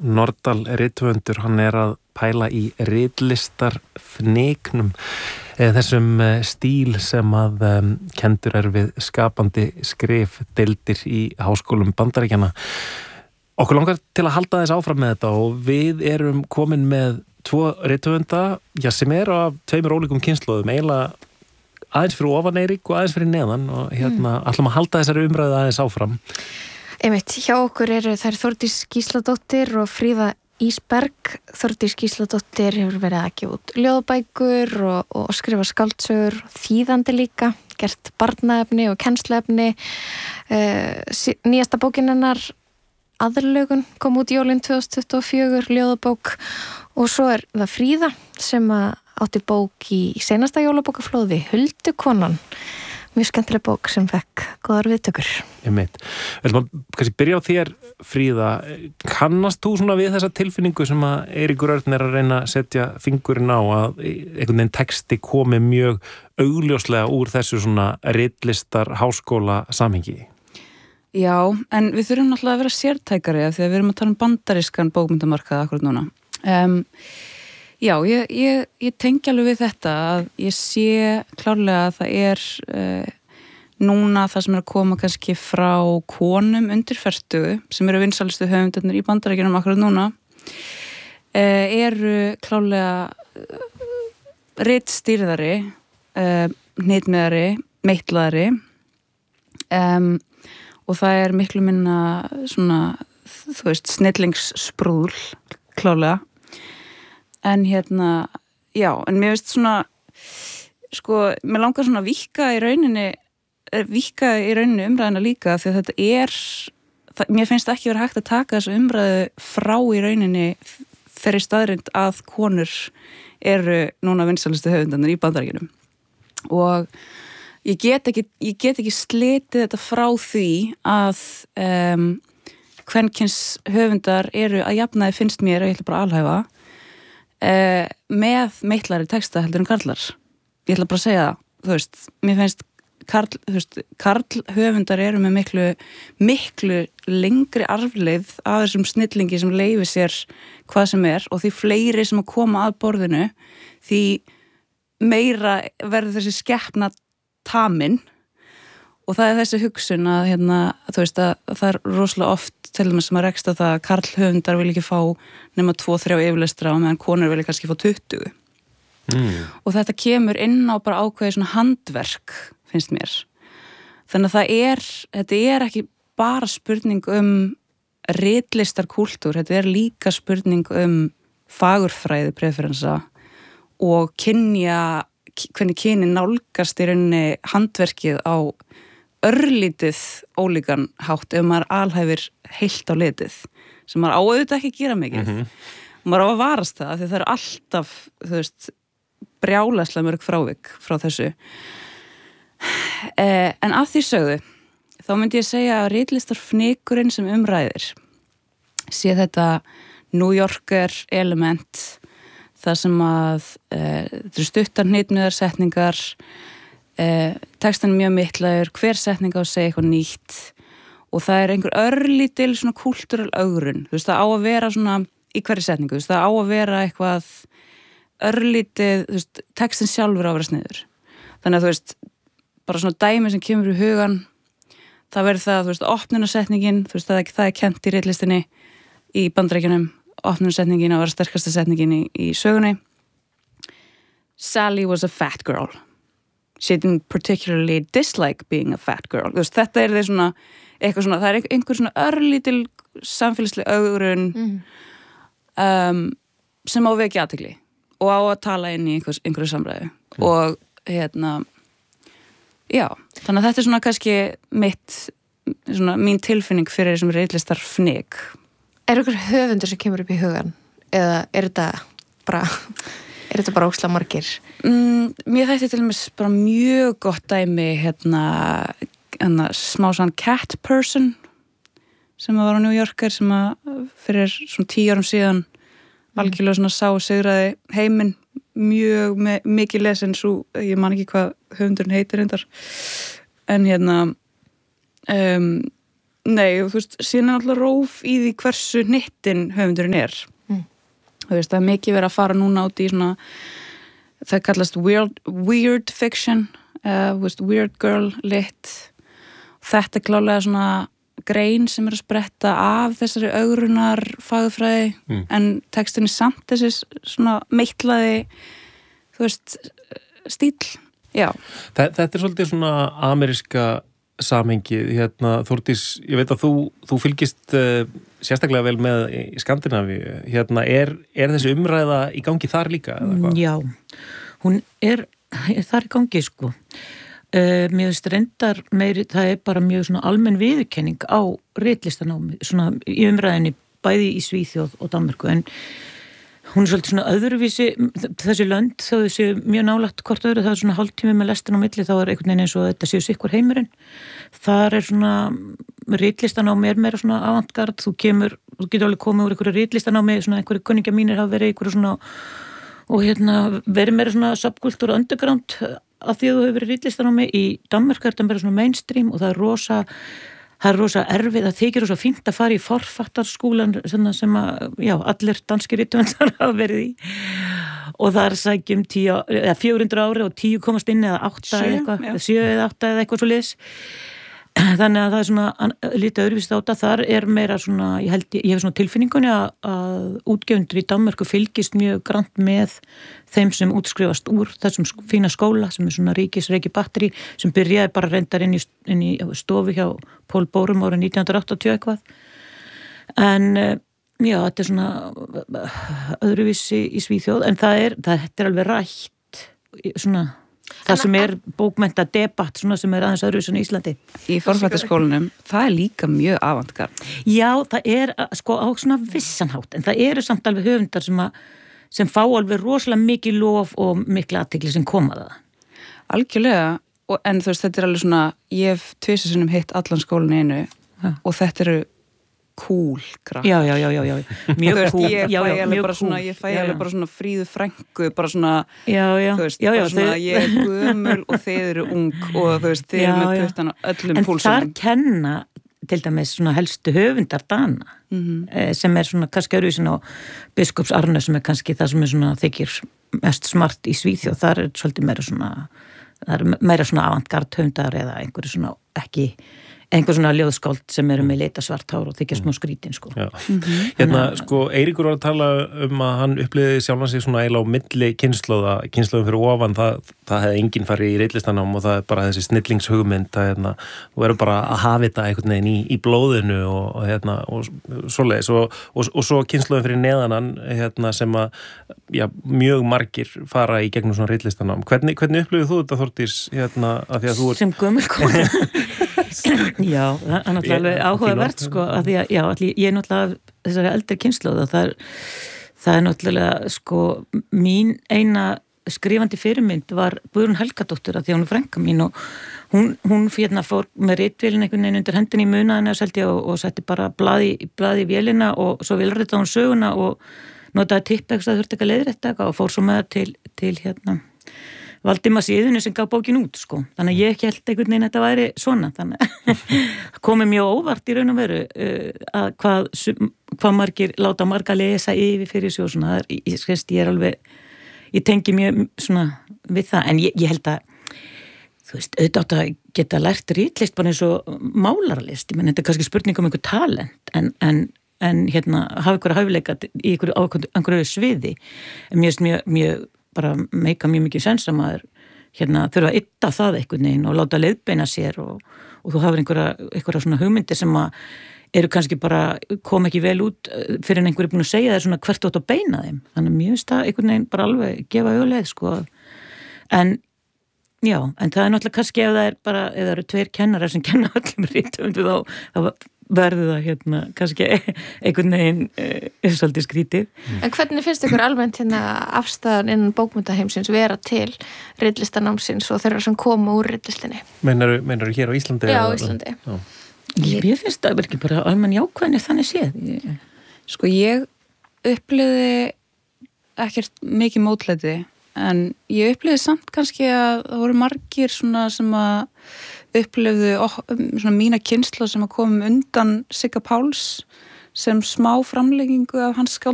Nordal rithöfundur, hann að pæla í ritlistarfniknum, þessum stíl sem kendur við skapandi skrifdeildir í háskólum Bandaríkjanna. Okkur langar til að halda þess áfram með þetta og við erum komin með 2 rithöfunda, sem af 2 ólíkum kynslóðum, eiginlega aðeins fyrir ofan Eirík og aðeins fyrir neðan og ætlum að halda þessari umræðu aðeins áfram. Einmitt, hjá okkur eru þær Þórdís Gísladóttir og Fríða Ísberg. Þórdís Gísladóttir hefur verið að gefa út ljóðbækur og skrifa skáldsögur, þýðandi líka, gert barnaefni og kennsluefni. Nýjasta bókin hennar Aðlögun kom út jólin 2024, ljóðabók, og svo það Fríða sem átti bók í seinasta jólabókaflóði, Huldukonan. Mjög skemmtileg bók sem fekk góðar viðtökur. Við ætlum að kannski byrja á þér, Fríða. Kannast þú svona við þessa tilfinningu sem Eiríkur Örn að reyna að setja fingurinn á, að einhvern veginn texti komi mjög augljóslega úr þessu svona ritlistar háskóla samhengi? Já, en við þurfum náttúrulega að vera sértækari þegar við erum að tala bandarískan bókmyndamarkað akkurat núna. Já, ég tengi alveg við þetta að ég sé klárlega að það núna það sem að koma kannski frá konum undir fertugu sem eru vinsælustu höfundarnir í Bandaríkjunum akkurat núna eru klárlega ritstýrðari, hnitmiðari, meitlaðari og það miklu minna svona, þú veist, snillingssprúðl klárlega. En já, en mér veist svona, sko, mér langar svona að víkka í rauninni umræðina líka, því að þetta mér finnst ekki verið hægt að taka þessu umræðu frá í rauninni þeirri staðreind að konur eru núna vinsælustu höfundarnir í Bandaríkjunum. Og ég get ekki slitið þetta frá því að kvenkyns höfundar eru að jafnaði finnst mér, ég ætla bara að alhæfa, með meitlari texta heldur en karlar. Ég ætla bara að segja það, þú veist, mér finnst karl höfundar eru með miklu lengri arfleið af þessum snillingi sem leyfir sér hvað sem og því fleiri sem að koma að borðinu, því meira verður þessi skepna tamin. Og það þessi hugsun að, þú veist, að það rosalega oft til dæmis sem að rekst að það að karl höfundar vil ekki fá nema 2-3 yfirlestra og meðan konur vil kannski fá 20. Og þetta kemur inn á bara ákveðið svona handverk, finnst mér. Þannig að þetta ekki bara spurning ritlistarkúltúr, þetta líka spurning fagurfræði preferensa og hvernig kynin nálgast í rauninni handverkið á örlítið ólíkan hátt ef maður alhæfir heilt á litið, sem maður auðvitað ekki gera mikið. Maður á að varast það, því það alltaf, þú veist, brjálæslega mörg frávik frá þessu. En að því sögðu, þá myndi ég segja að ritlistarfnikurinn sem umræðir sé þetta New Yorker element, það sem að þetta stuttar hnitmiðarsetningar, textan mjög miklaður, hver setning á að segja eitthvað nýtt og það einhver örlítil svona kultúral ögrun, þú veist, það á að vera svona í hverri setningu, þú veist, það á að vera eitthvað örlítið, þú veist, textin sjálfur á að vera sniður. Þannig að þú veist, bara svona dæmi sem kemur í hugan, það verður það, þú veist, opnunarsetningin, þú veist, það kennt í ritlistinni í Bandaríkjunum, opnunarsetningin að vera sterkasta setningin í sögunni. Sally was a fat girl. She didn't particularly dislike being a fat girl. Þú veist, þetta þeir svona, eitthvað svona, það einhver svona örlítil samfélagsleg ögrun sem á vekja athygli og á að tala inn í einhverju samræðu. Og já, þannig að þetta svona kannski mín tilfinning fyrir þessum ritlistarfnik. Ykkur höfundur sem kemur upp í hugan? Eða þetta bara ókslega margir? Mér þætti til dæmis bara mjög gott dæmi smá svona cat person sem var á New Yorker sem fyrir svona 10 árum síðan algjörlega svona sá sigraði heiminn, mjög mikið lesin svo, ég man ekki hvað höfundurinn heitir reyndar, en Nei, þú veist, síðan alltaf róf í því hversu hnittin höfundurinn Þú veist, það mikið verið að fara núna út í svona, það kallast weird fiction, veist, weird girl lit. Þetta klálega svona grein sem að spretta af þessari ögrunar fagurfræði, en textin samt þessi svona meitlaði, þú veist, stíll. Já. Þetta svolítið svona ameríska samhengið, Þórdís, ég veit að þú fylgist sérstaklega vel með í Skandinavíu, er þessi umræða í gangi þar líka? Já, hún þar í gangi sko. Mér finnst reyndar meiri, það bara mjög svona almenn viðurkenning á ritlistanámi, svona í umræðinni bæði í Svíþjóð og Danmörku, en hún svolítið svona öðruvísi, þessi lönd þó þessi mjög nálægt hvort öðru, það svona hálftími með lestin á milli, þá einhvern veginn eins og þetta séu sikkur heimurinn. Þar svona ritlistanámi meira svona avantgard, þú getur alveg komið úr einhverju ritlistanámi, svona einhverju kunningja mínir hafa verið einhverju svona og verið meira svona subkultúr og underground af því að þú hefur verið ritlistanámi. Í Danmörku þetta meira svona mainstream og það er rosa erfið, það þykir rosa fínt að fara í forfattarskúlan sem allir danskir rithöfundar hafa verið í og það sækjum 400 ári og 10 komast inn eða 8 eða 7 eða 8 eða eitthvað svo liðs. Þannig að það er svona lítið öðruvist átta, þar meira svona, ég hef svona tilfinningunni að útgefundur í Danmörku fylgist mjög grannt með þeim sem útskrifast úr þessum fína skóla sem svona ríkisreiki batteri sem byrjaði bara reyndar inn í stofu hjá Pól Bórum árið 1980 eitthvað. En þetta svona öðruvísi í Svíþjóð, en þetta alveg rætt svona það sem bókmennta debatt svona sem aðeins öðruvísi í Íslandi. Í fornfræðaskólanum, það mjög avantgard. Já, það sko á svona vissanhátt, en það samt alveg höfundar sem fá alveg rosalega mikið lof og mikla athygli sem koma það. Algjörlega, en þú veist, þetta alveg svona, ég hef 2 sinnum hitt allan skólan í einu og þetta eru cool krakk. Já. Mjög cool. Ég fæ alveg bara svona Fríðu Frænku, bara svona, þú veist, bara svona, ég gömul og þið eru ung og þú veist, þið eru með puttan á öllum púlsunum. En þar kenna til dæmis svona helstu höfundar Dana, sem svona kannski öðruvísin á Biskups Arne sem kannski það sem svona þykir mest smart í Svíþjóð, þar svolítið meira svona avantgard höfundar eða einhverju svona einhver svona ljóðskáld sem með lita svart hár og þykja smá skrítin sko. Sko, Eiríkur var að tala að hann upplýði sjálfan sig svona eiginlega á milli kynslóðum fyrir ofan, það hefði enginn farið í ritlistanám og það bara þessi snillingshugmynd að þú verður bara að hafa þetta einhvern veginn í blóðinu og svoleiðis og svo kynslóðum fyrir neðanan sem að mjög margir fara í gegnum svona ritlistanám. Hvernig upplýðið þú þetta, Þórdís, að því að þú sem gömul kona? Já, það náttúrulega alveg áhugavert sko, að því að ég náttúrulega þessari eldri kynslóð og það náttúrulega sko mín eina skrifandi fyrirmynd var Guðrún Helgadóttir að því að hún frænka mín og hún fór með ritvélina einhvern veginn undir hendinni í munaðina og setti bara blaði í vélina og svo vilritaði hún söguna og notaði tippex að þurfti ekki að leiðrétta og fór svo með til Valdimars Iðunni sem gaf bókin út sko. Þannig að ég held einhvern veginn að þetta væri svona. Þannig að komið mjög óvart í raun og veru að hvað margir láta marga lesa yfir fyrir sig og svona. Ég tengi mjög svona við það. En ég held að, þú veist, auðvitað að geta lært ritlist bara eins og málaralist. Ég menn, þetta kannski spurning einhver talent en hafa ykkur hæfileika í einhverju sviði. En mjög bara meika mjög mikið sens að maður þurfa að ytta það einhvern veginn og láta leiðbeina sér og þú hafur einhverja svona hugmyndir sem að eru kannski bara kom ekki vel út fyrir en einhverju búin að segja þér svona hvert þú átt að beina þeim. Þannig mjög stað einhvern veginn bara alveg gefa auðleið sko. En það er náttúrulega kannski ef það eru 2 kennarar sem kenna öllum rithöfundu þá verður það kannski einhvern veginn svolítið skrítið. En hvernig finnst ykkur almennt afstæðan innan bókmyndaheimsins vera til ritlistanámsins og þeirra sem koma úr ritlistinni? Meinarðu hér á Íslandi? Já, á Íslandi. Ég finnst það ekki bara almenn jákvæðni þannig séð. Sko ég upplifði ekkert mikið mótlæti en ég upplifði samt kannski að það voru margir svona sem að upplifðu svona mína kynslóð sem að koma undan Sigga Páls sem smá framleggingu af hans